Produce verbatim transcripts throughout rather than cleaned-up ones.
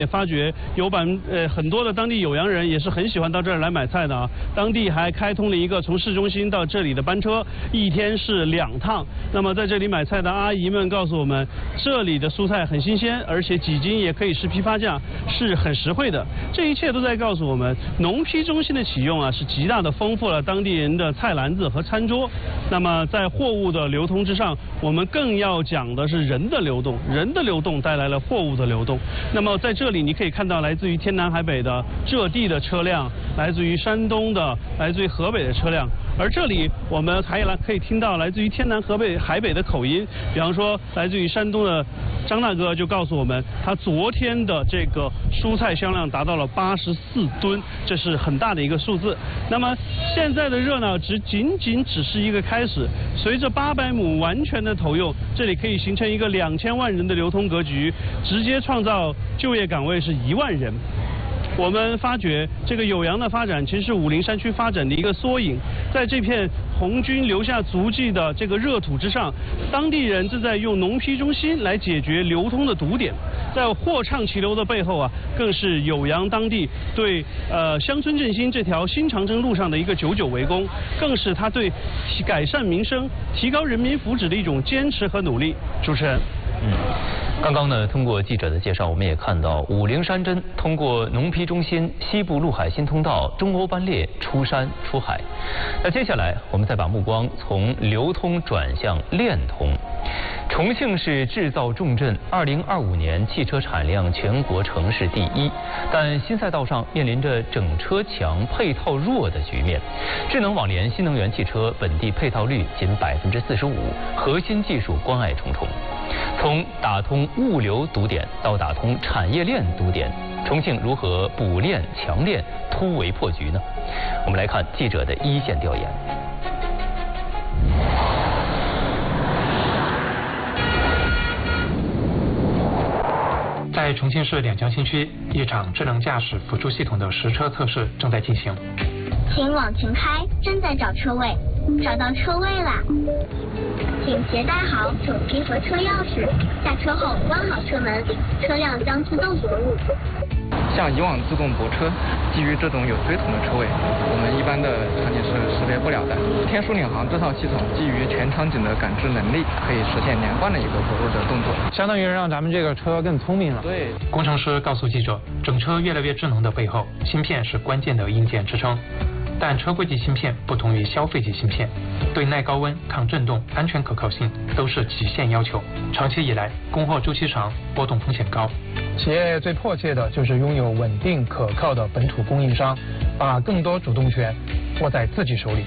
也发觉有百呃很多的当地酉阳人也是很喜欢到这儿来买菜的啊。当地还开通了一个从市中心到这里的班车，一天是两趟。那么在这里买菜的阿姨们告诉我们，这里的蔬菜很新鲜，而且几斤也可以是批发价，是很实惠的。这一切都在告诉我们，农批中心的启用啊，是极大的丰富了当地人的菜篮子和餐桌。那么在货物的流通之上，我们更要讲的是人的流动，人的流动带来了货物的流动。那么在这里你可以看到来自于天南海北的浙地的车辆，来自于山东的，来自于河北的车辆。而这里我们还来可以听到来自于天南河北海北的口音，比方说来自于山东的张大哥就告诉我们，他昨天的这个蔬菜销量达到了八十四吨，这是很大的一个数字。那么现在的热闹只仅仅只是一个开始，随着八百亩完全的投用，这里可以形成一个两千万人的流通格局，直接创造就业岗位是一万人。我们发觉这个酉阳的发展其实是武陵山区发展的一个缩影，在这片红军留下足迹的这个热土之上，当地人正在用农批中心来解决流通的堵点。在货畅其流的背后啊，更是酉阳当地对呃乡村振兴这条新长征路上的一个久久为功，更是他对改善民生、提高人民福祉的一种坚持和努力。主持人。 嗯，刚刚呢，通过记者的介绍，我们也看到武陵山珍通过农批中心西部陆海新通道中欧班列出山出海。那接下来，我们再把目光从流通转向链通。重庆是制造重镇，二零二五年汽车产量全国城市第一，但新赛道上面临着整车强、配套弱的局面。智能网联新能源汽车本地配套率仅百分之四十五，核心技术关爱重重。从打通物流堵点到打通产业链堵点，重庆如何补链强链、突围破局呢？我们来看记者的一线调研。 在重庆市两江新区，一场智能驾驶辅助系统的实车测试正在进行。 请往前开，正在找车位，找到车位啦。请携带好手机和车钥匙，下车后关好车门，车辆将自动着陆。 像以往自动泊车，基于这种有锥筒的车位，我们一般的场景是识别不了的。天书领航这套系统基于全场景的感知能力，可以实现连贯的一个着陆的动作， 相当于让咱们这个车更聪明了。 对， 工程师告诉记者，整车越来越智能的背后，芯片是关键的硬件支撑。但车规级芯片不同于消费级芯片，对耐高温、抗震动、安全可靠性都是极限要求。长期以来，供货周期长，波动风险高。企业最迫切的就是拥有稳定可靠的本土供应商，把更多主动权握在自己手里。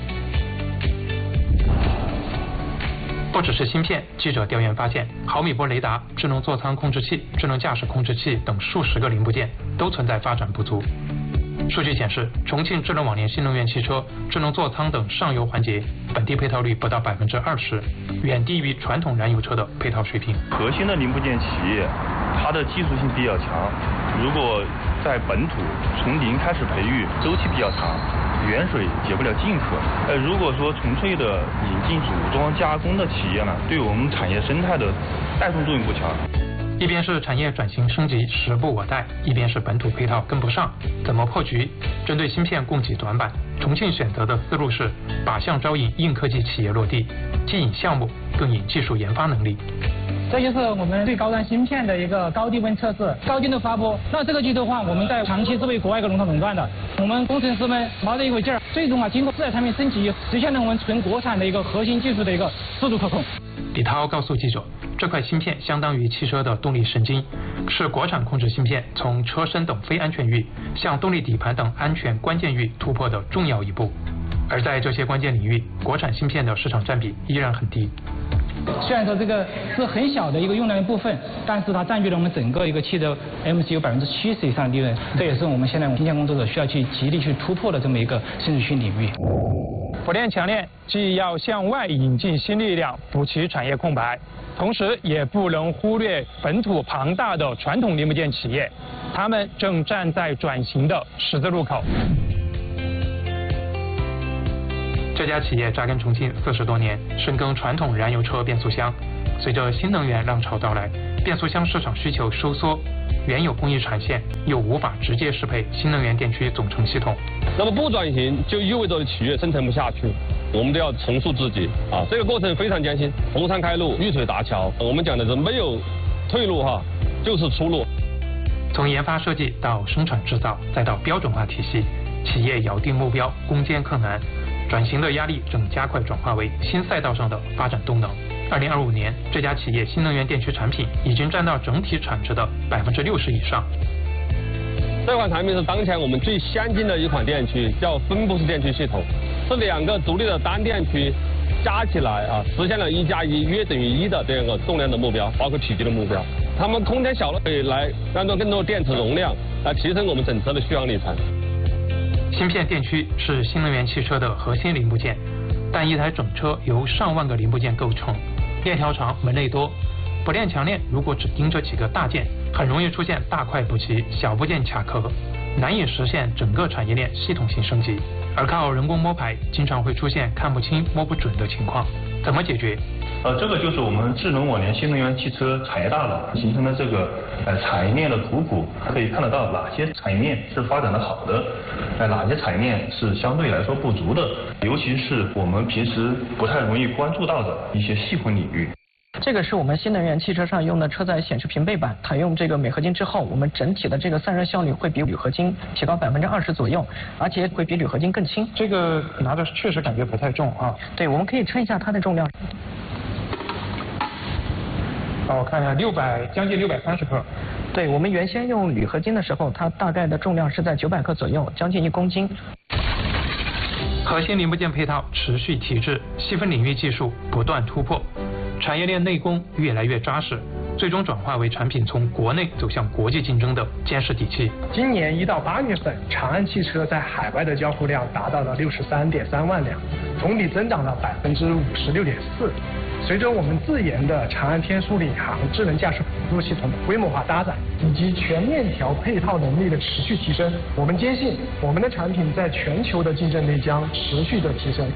不只是芯片，记者调研发现，毫米波雷达、智能座舱控制器、智能驾驶控制器等数十个零部件都存在发展不足。数据显示，重庆智能网联新能源汽车、智能座舱等上游环节本地配套率不到百分之二十，远低于传统燃油车的配套水平。 核心的零部件企业，它的技术性比较强，如果在本土从零开始培育，周期比较长，远水解不了近渴。呃，如果说纯粹的引进组装加工的企业呢，对我们产业生态的带动作用不强。 一边是产业转型升级时不我待，一边是本土配套跟不上，怎么破局？针对芯片供给短板，重庆选择的思路是靶向招引硬科技企业落地，既引项目，更引技术研发能力。 这就是我们对高端芯片的一个高低温测试、高精度发布。那这个技术的话，我们在长期是为国外一个龙头垄断的。我们工程师们毛着一股劲儿，最终啊，经过自主产品升级，实现了我们纯国产的一个核心技术的一个自主可控。 李涛告诉记者，这块芯片相当于汽车的动力神经，是国产控制芯片从车身等非安全域向动力底盘等安全关键域突破的重要一步。而在这些关键领域，国产芯片的市场占比依然很低。 虽然说这个是很小的一个用量的部分，但是它占据了我们整个一个汽车 M C 有百分之七十以上的利润，这也是我们现在芯片工作者需要去极力去突破的这么一个生存性领域。 补链强链既要向外引进新力量，补齐产业空白，同时也不能忽略本土庞大的传统零部件企业，他们正站在转型的十字路口。这家企业扎根重庆四十多年，深耕传统燃油车变速箱。随着新能源浪潮到来，变速箱市场需求收缩， 原有工艺产线，又无法直接适配新能源电区总成系统。 那么不转型就意味着企业生存不下去，我们都要重塑自己啊！这个过程非常艰辛，逢山开路，遇水搭桥。我们讲的是没有退路哈，就是出路。 从研发设计到生产制造，再到标准化体系，企业咬定目标，攻坚克难。转型的压力正加快转化为新赛道上的发展动能。二零二五年，这家企业新能源电区产品已经占到整体产值的百分之六十以上。 这款产品是当前我们最先进的一款电区，叫分布式电区系统，是两个独立的单电区加起来啊，实现了一加一约等于一的这样一个动量的目标，包括体积的目标。它们空间小了，可以来安装更多电池容量，来提升我们整车的续航里程。 芯片电区是新能源汽车的核心零部件，但一台整车由上万个零部件构成，链条长，门类多，不链强链如果只盯着几个大件，很容易出现大块补齐、小部件卡壳，难以实现整个产业链系统性升级。而靠人工摸排，经常会出现看不清、摸不准的情况，怎么解决？ 呃，这个就是我们智能网联新能源汽车产业大佬形成的这个呃产业链的图谱，可以看得到哪些产业链是发展的好的，呃哪些产业链是相对来说不足的，尤其是我们平时不太容易关注到的一些细分领域。 这个是我们新能源汽车上用的车载显示屏背板，它用这个镁合金之后，我们整体的这个散热效率会比铝合金提高百分之二十左右，而且会比铝合金更轻。 这个拿着确实感觉不太重啊。 对，我们可以称一下它的重量。 哦，我看一下，六百将近六百三十克。 对，我们原先用铝合金的时候，它大概的重量是在九百克左右，将近一公斤。 核心零部件配套持续提质，细分领域技术不断突破，产业链内功越来越扎实，最终转化为产品从国内走向国际竞争的坚实底气。 今年一到八月份，长安汽车在海外的交付量达到了六十三点三万辆，同比增长了百分之五十六点四。随着我们自研的长安天枢领航智能驾驶辅助系统的规模化搭载，以及全链条配套能力的持续提升，我们坚信我们的产品在全球的竞争力将持续的提升。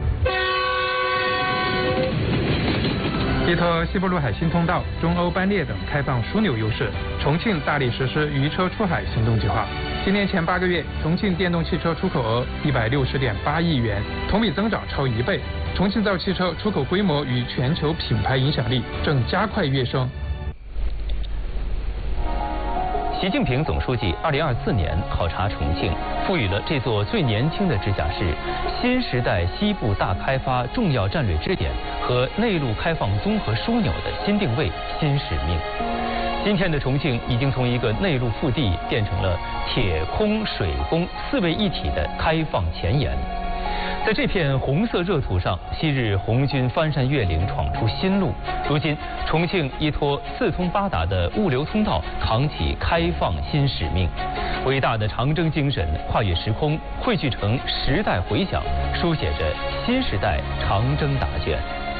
依托西部陆海新通道、中欧班列等开放枢纽优势，重庆大力实施渔车出海行动计划。今年前八个月，重庆电动汽车出口额一百六十点八亿元，同比增长超一倍。重庆造汽车出口规模与全球品牌影响力正加快跃升。 习近平总书记二零二四年考察重庆，赋予了这座最年轻的直辖市新时代西部大开发重要战略支点和内陆开放综合枢纽的新定位、新使命。今天的重庆已经从一个内陆腹地变成了铁空水工四位一体的开放前沿。在这片红色热土上，昔日红军翻山越岭闯出新路，如今重庆依托四通八达的物流通道，扛起开放新使命。伟大的长征精神跨越时空，汇聚成时代回响，书写着新时代长征答卷。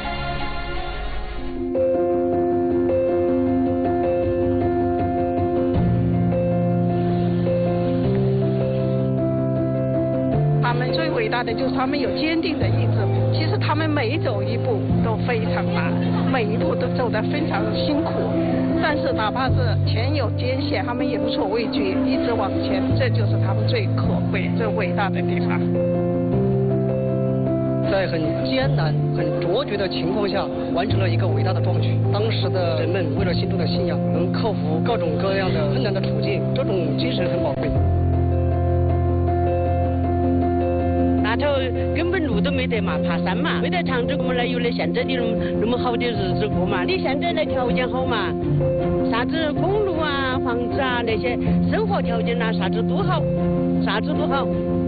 他们最伟大的就是他们有坚定的意志，其实他们每走一步都非常难，每一步都走得非常辛苦，但是哪怕是前有艰险，他们也无所畏惧，一直往前，这就是他们最可贵、最伟大的地方。 在很艰难、很卓绝的情况下，完成了一个伟大的壮举。当时的人们为了心中的信仰，能克服各种各样的困难的处境，这种精神很宝贵。 那头根本路都没得嘛，爬山嘛，没得长征，我们哪有那现在的那么好的日子过嘛？你现在的条件好嘛，啥子公路啊、房子啊那些生活条件啊，啥子都好，啥子都好。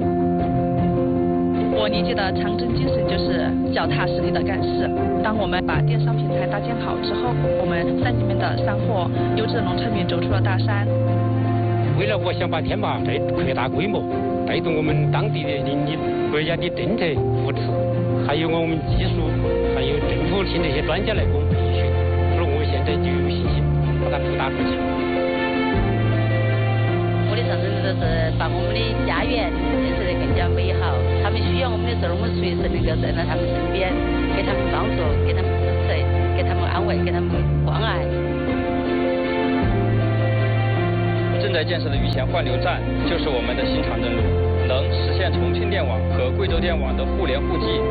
我理解的长征精神就是脚踏实地的干事。当我们把电商平台搭建好之后，我们山里面的山货、优质的农产品走出了大山。 为了我想把天马再扩大规模，带动我们当地的邻里、国家的政策扶持，还有我们技术，还有政府请这些专家来给我们培训，所以我们现在就有信心把它扩大出去。 我的长征就是把我们的家园建设得更加美好，他们需要我们的时候，我们随时能够站在他们身边，给他们帮助，给他们支持，给他们安慰，给他们关爱。 在建设的峪前换流站就是我们的新长征路，能实现重庆电网和贵州电网的互联互济。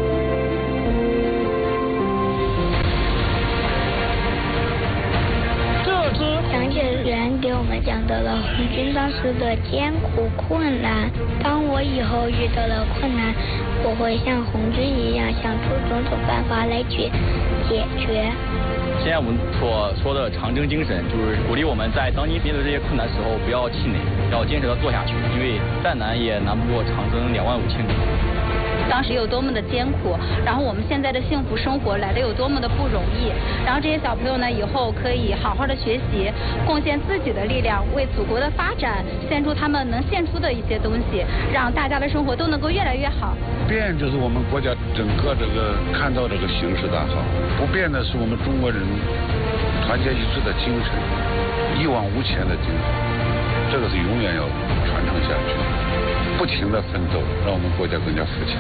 讲解员给我们讲到了红军当时的艰苦困难。当我以后遇到了困难，我会像红军一样想出种种办法来解解决。 现在我们所说的长征精神，就是鼓励我们在当你面对这些困难时候不要气馁，要坚持的做下去，因为再难也难不过长征两万五千里。 当时有多么的艰苦，然后我们现在的幸福生活来的有多么的不容易，然后这些小朋友呢，以后可以好好的学习，贡献自己的力量，为祖国的发展献出他们能献出的一些东西，让大家的生活都能够越来越好。 变就是我们国家整个这个看到这个形势大好，不变的是我们中国人团结一致的精神，一往无前的精神，这个是永远要传承下去，不停的奋斗，让我们国家更加富强。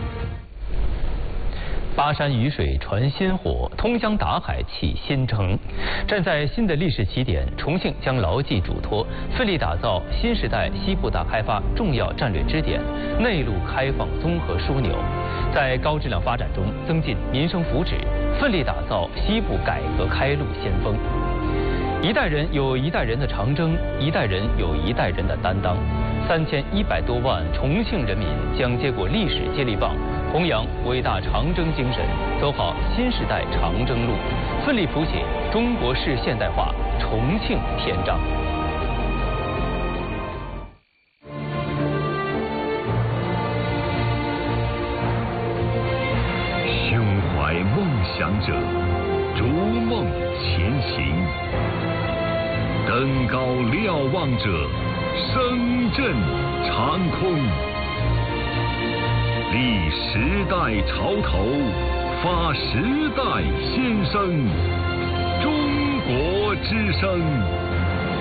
巴山雨水传新火，通江达海启新征。站在新的历史起点，重庆将牢记嘱托，奋力打造新时代西部大开发重要战略支点，内陆开放综合枢纽，在高质量发展中增进民生福祉，奋力打造西部改革开路先锋。一代人有一代人的长征，一代人有一代人的担当。三千一百多万重庆人民将接过历史接力棒，弘扬伟大长征精神，走好新时代长征路，奋力谱写中国式现代化重庆篇章。 胸怀梦想者，逐梦前行；登高瞭望者，声震长空。立时代潮头，发时代先声。中国之声。